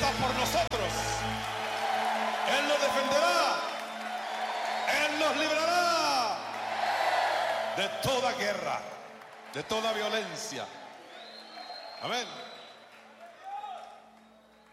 está por nosotros. Él nos defenderá. Él nos librará de toda guerra, de toda violencia. Amén.